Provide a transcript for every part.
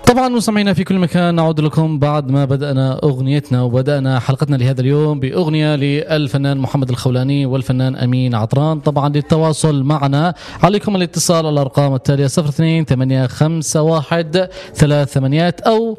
طبعا مستمعينا في كل مكان، نعود لكم بعد ما بدأنا أغنيتنا وبدأنا حلقتنا لهذا اليوم بأغنية للفنان محمد الخولاني والفنان أمين عطران. طبعا للتواصل معنا عليكم الاتصال على الأرقام التالية 02-851-38 أو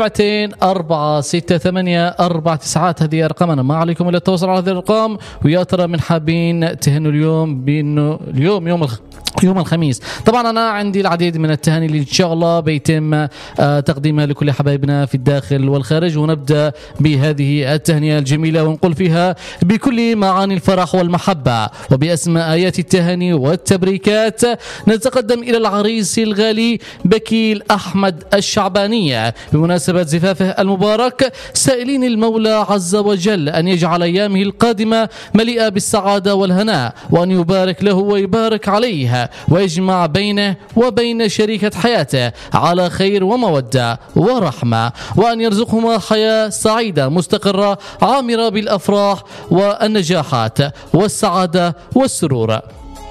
72-468-49. هذه أرقامنا، ما عليكم إلا التواصل على هذه الأرقام. ويا ترى من حابين تهنوا اليوم بأنه اليوم يوم الخميس. طبعا أنا عندي العديد من التهاني اللي إن شاء الله بيتم تقديمها لكل حبايبنا في الداخل والخارج، ونبدأ بهذه التهنئة الجميلة ونقول فيها بكل معاني الفرح والمحبة وبأسماء آيات التهاني والتبريكات نتقدم إلى العريس الغالي بكيل أحمد الشعبانية بمناسبة زفافه المبارك، سائلين المولى عز وجل أن يجعل أيامه القادمة مليئة بالسعادة والهناء، وأن يبارك له ويبارك عليه ويجمع بينه وبين شريكة حياته على خير ومودة ورحمة، وأن يرزقهما حياة سعيدة مستقرة عامرة بالأفراح والنجاحات والسعادة والسرور.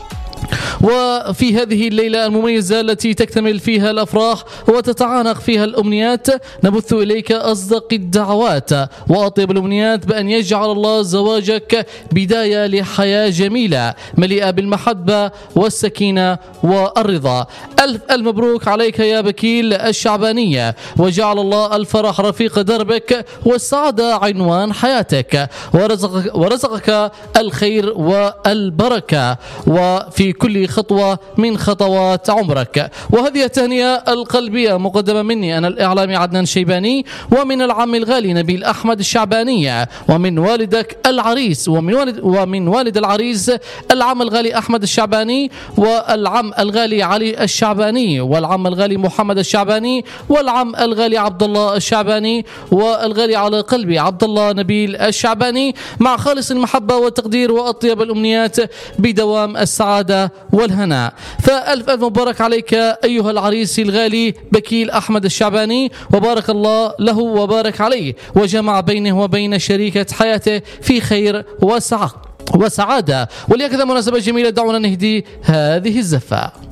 وفي هذه الليلة المميزة التي تكتمل فيها الأفراح وتتعانق فيها الأمنيات، نبث إليك أصدق الدعوات وأطيب الأمنيات بأن يجعل الله زواجك بداية لحياة جميلة مليئة بالمحبة والسكينة والرضا. ألف مبروك عليك يا بكيل الشعبانية، وجعل الله الفرح رفيق دربك والسعادة عنوان حياتك، ورزقك الخير والبركة وفي كل خطوة من خطوات عمرك. وهذه التهنئة القلبية مقدمة مني أنا الإعلامي عدنان شيباني، ومن العم الغالي نبيل أحمد الشعبانية، ومن والدك العريس ومن والد العريس العم الغالي أحمد الشعباني، والعم الغالي علي الشعباني، والعم الغالي محمد الشعباني، والعم الغالي عبد الله الشعباني، والغالي على قلبي عبد الله نبيل الشعباني، مع خالص المحبة والتقدير وأطيب الأمنيات بدوام السعادة والهناء. فألف مبارك عليك أيها العريس الغالي بكيل أحمد الشعباني، وبارك الله له وبارك عليه وجمع بينه وبين شريكة حياته في خير وسعادة. ولهكذا مناسبة جميلة دعونا نهدي هذه الزفة.